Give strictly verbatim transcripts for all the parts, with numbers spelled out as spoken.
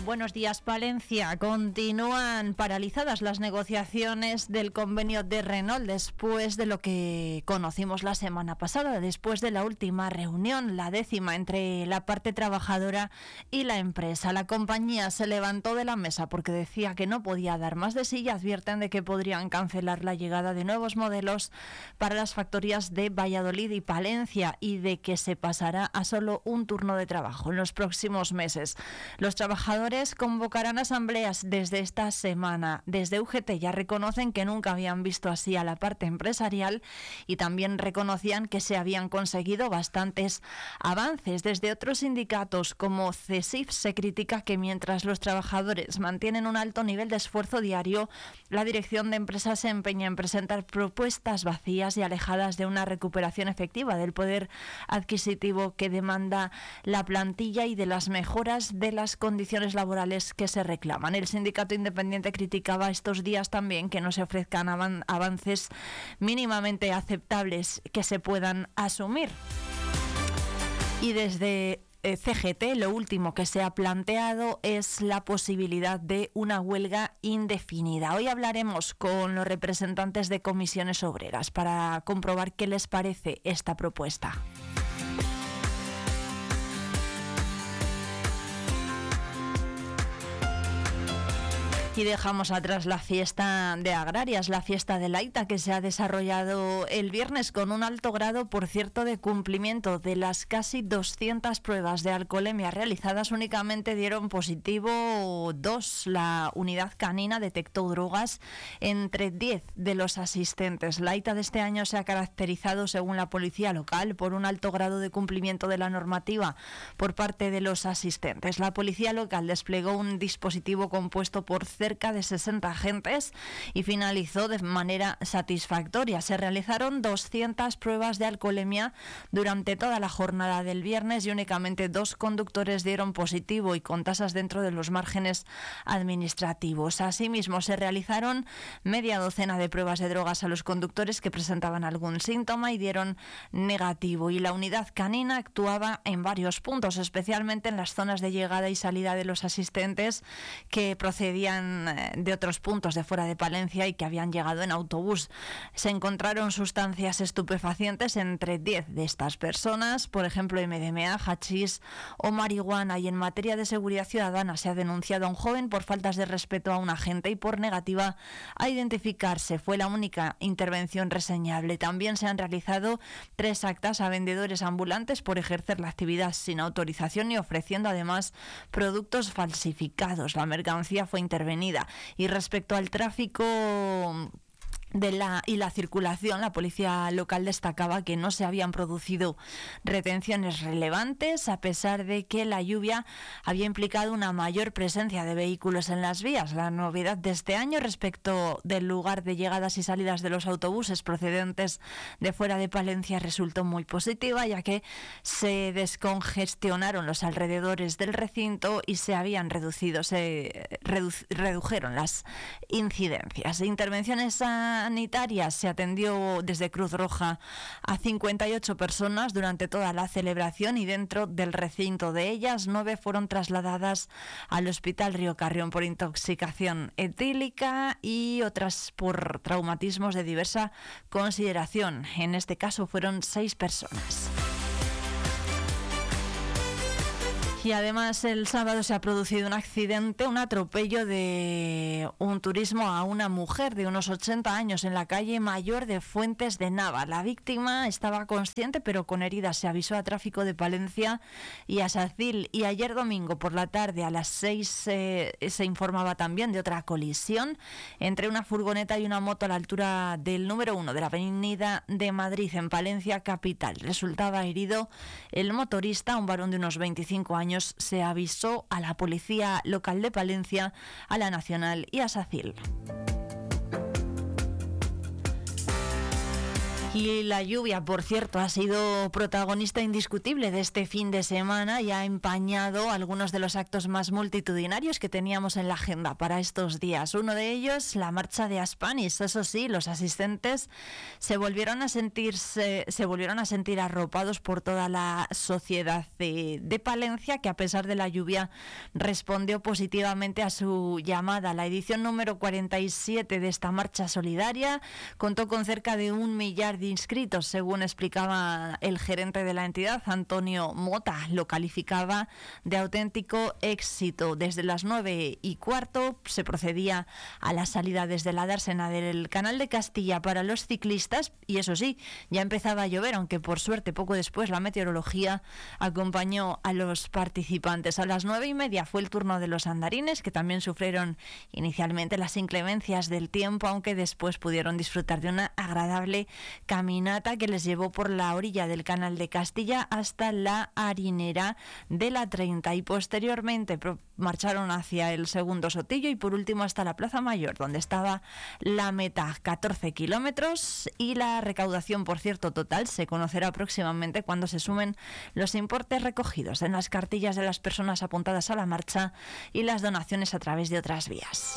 Buenos días, Palencia. Continúan paralizadas las negociaciones del convenio de Renault después de lo que conocimos la semana pasada, después de la última reunión, la décima, entre la parte trabajadora y la empresa. La compañía se levantó de la mesa porque decía que no podía dar más de sí y advierten de que podrían cancelar la llegada de nuevos modelos para las factorías de Valladolid y Palencia y de que se pasará a solo un turno de trabajo en los próximos meses. Los trabajadores convocarán asambleas desde esta semana. Desde U G T ya reconocen que nunca habían visto así a la parte empresarial y también reconocían que se habían conseguido bastantes avances. Desde otros sindicatos como CESIF se critica que mientras los trabajadores mantienen un alto nivel de esfuerzo diario, la dirección de empresas se empeña en presentar propuestas vacías y alejadas de una recuperación efectiva del poder adquisitivo que demanda la plantilla y de las mejoras de las condiciones laborales que se reclaman. El sindicato independiente criticaba estos días también que no se ofrezcan avan- avances mínimamente aceptables que se puedan asumir. Y desde C G T lo último que se ha planteado es la posibilidad de una huelga indefinida. Hoy hablaremos con los representantes de comisiones obreras para comprobar qué les parece esta propuesta. Y dejamos atrás la fiesta de Agrarias, la fiesta de Laita, que se ha desarrollado el viernes con un alto grado, por cierto, de cumplimiento. De las casi doscientas pruebas de alcoholemia realizadas, únicamente dieron positivo dos. La unidad canina detectó drogas entre diez de los asistentes. Laita de este año se ha caracterizado, según la policía local, por un alto grado de cumplimiento de la normativa por parte de los asistentes. La policía local desplegó un dispositivo compuesto por cerca de sesenta agentes y finalizó de manera satisfactoria. Se realizaron doscientas pruebas de alcoholemia durante toda la jornada del viernes y únicamente dos conductores dieron positivo y con tasas dentro de los márgenes administrativos. Asimismo, se realizaron media docena de pruebas de drogas a los conductores que presentaban algún síntoma y dieron negativo. Y la unidad canina actuaba en varios puntos, especialmente en las zonas de llegada y salida de los asistentes que procedían de otros puntos de fuera de Palencia y que habían llegado en autobús. Se encontraron sustancias estupefacientes entre diez de estas personas, por ejemplo M D M A, hachís o marihuana, y en materia de seguridad ciudadana se ha denunciado a un joven por faltas de respeto a un agente y por negativa a identificarse. Fue la única intervención reseñable. También se han realizado tres actas a vendedores ambulantes por ejercer la actividad sin autorización y ofreciendo además productos falsificados. La mercancía fue intervenida. Y respecto al tráfico de la y la circulación, la policía local destacaba que no se habían producido retenciones relevantes, a pesar de que la lluvia había implicado una mayor presencia de vehículos en las vías. La novedad de este año respecto del lugar de llegadas y salidas de los autobuses procedentes de fuera de Palencia resultó muy positiva, ya que se descongestionaron los alrededores del recinto y se habían reducido, se redu, redujeron las incidencias. Intervenciones a sanitarias se atendió desde Cruz Roja a cincuenta y ocho personas durante toda la celebración y dentro del recinto de ellas nueve fueron trasladadas al Hospital Río Carrión por intoxicación etílica y otras por traumatismos de diversa consideración. En este caso fueron seis personas. Y además el sábado se ha producido un accidente, un atropello de un turismo a una mujer de unos ochenta años en la calle Mayor de Fuentes de Nava. La víctima estaba consciente pero con heridas. Se avisó a Tráfico de Palencia y a SACIL. Y ayer domingo por la tarde a las seis eh, se informaba también de otra colisión entre una furgoneta y una moto a la altura del número uno de la Avenida de Madrid en Palencia capital. Resultaba herido el motorista, un varón de unos veinticinco años. Se avisó a la policía local de Palencia, a la nacional y a SACIL. Y la lluvia, por cierto, ha sido protagonista indiscutible de este fin de semana y ha empañado algunos de los actos más multitudinarios que teníamos en la agenda para estos días. Uno de ellos, la marcha de Aspanis. Eso sí, los asistentes se volvieron a sentirse, se volvieron a sentir arropados por toda la sociedad de, de Palencia, que a pesar de la lluvia respondió positivamente a su llamada. La edición número cuarenta y siete de esta marcha solidaria contó con cerca de un millar de inscritos, según explicaba el gerente de la entidad, Antonio Mota. Lo calificaba de auténtico éxito. Desde las nueve y cuarto se procedía a la salida desde la dársena del Canal de Castilla para los ciclistas y eso sí, ya empezaba a llover, aunque por suerte poco después la meteorología acompañó a los participantes. A las nueve y media fue el turno de los andarines, que también sufrieron inicialmente las inclemencias del tiempo, aunque después pudieron disfrutar de una agradable caminata que les llevó por la orilla del Canal de Castilla hasta la harinera de la treinta y posteriormente marcharon hacia el segundo Sotillo y por último hasta la Plaza Mayor, donde estaba la meta, catorce kilómetros, y la recaudación, por cierto, total se conocerá próximamente cuando se sumen los importes recogidos en las cartillas de las personas apuntadas a la marcha y las donaciones a través de otras vías.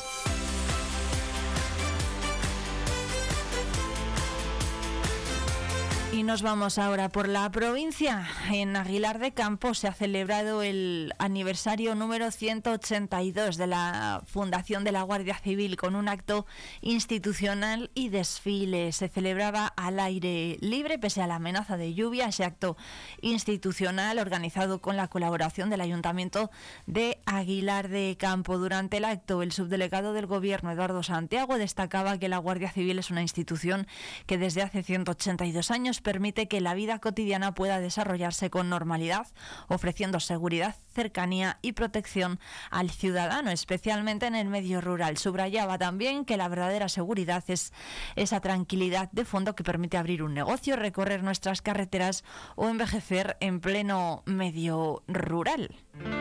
Y nos vamos ahora por la provincia. En Aguilar de Campo se ha celebrado el aniversario número ciento ochenta y dos de la fundación de la Guardia Civil con un acto institucional y desfile. Se celebraba al aire libre pese a la amenaza de lluvia. Ese acto institucional organizado con la colaboración del Ayuntamiento de Aguilar de Campo. Durante el acto, el subdelegado del Gobierno, Eduardo Santiago, destacaba que la Guardia Civil es una institución que desde hace ciento ochenta y dos años permite que la vida cotidiana pueda desarrollarse con normalidad, ofreciendo seguridad, cercanía y protección al ciudadano, especialmente en el medio rural. Subrayaba también que la verdadera seguridad es esa tranquilidad de fondo que permite abrir un negocio, recorrer nuestras carreteras o envejecer en pleno medio rural.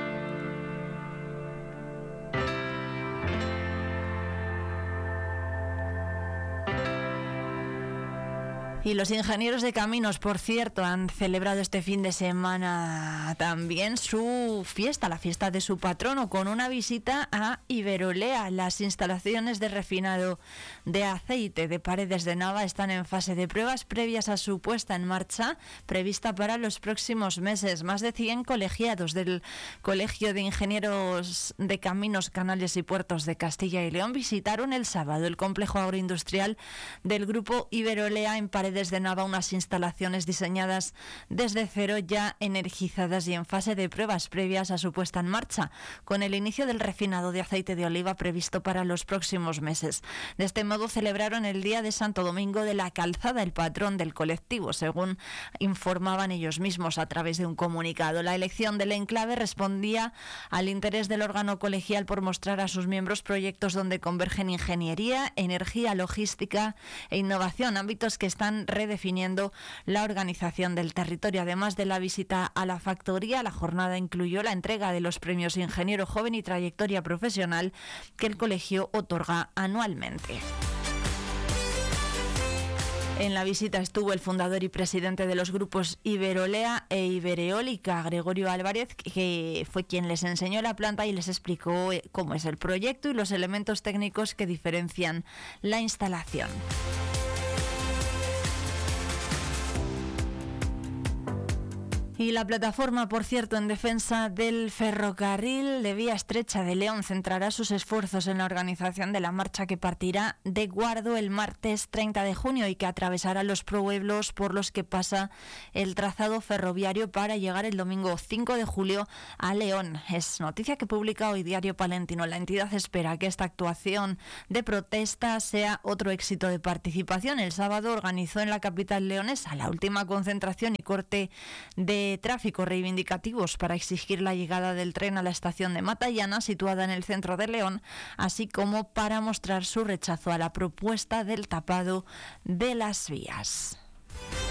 Y los ingenieros de caminos, por cierto, han celebrado este fin de semana también su fiesta, la fiesta de su patrono, con una visita a Iberolea. Las instalaciones de refinado de aceite de Paredes de Nava están en fase de pruebas previas a su puesta en marcha, prevista para los próximos meses. Más de cien colegiados del Colegio de Ingenieros de Caminos, Canales y Puertos de Castilla y León visitaron el sábado el complejo agroindustrial del grupo Iberolea en Paredes de Nava, unas instalaciones diseñadas desde cero, ya energizadas y en fase de pruebas previas a su puesta en marcha, con el inicio del refinado de aceite de oliva previsto para los próximos meses. De este modo celebraron el Día de Santo Domingo de la Calzada, el patrón del colectivo, según informaban ellos mismos a través de un comunicado. La elección del enclave respondía al interés del órgano colegial por mostrar a sus miembros proyectos donde convergen ingeniería, energía, logística e innovación, ámbitos que están redefiniendo la organización del territorio. Además de la visita a la factoría, la jornada incluyó la entrega de los premios Ingeniero Joven y Trayectoria Profesional que el colegio otorga anualmente. En la visita estuvo el fundador y presidente de los grupos Iberolea e Ibereólica, Gregorio Álvarez, que fue quien les enseñó la planta y les explicó cómo es el proyecto y los elementos técnicos que diferencian la instalación. Y la plataforma, por cierto, en defensa del ferrocarril de vía estrecha de León centrará sus esfuerzos en la organización de la marcha que partirá de Guardo el martes treinta de junio y que atravesará los pueblos por los que pasa el trazado ferroviario para llegar el domingo cinco de julio a León. Es noticia que publica hoy Diario Palentino. La entidad espera que esta actuación de protesta sea otro éxito de participación. El sábado organizó en la capital leonesa la última concentración y corte de tráfico reivindicativos para exigir la llegada del tren a la estación de Matallana, situada en el centro de León, así como para mostrar su rechazo a la propuesta del tapado de las vías.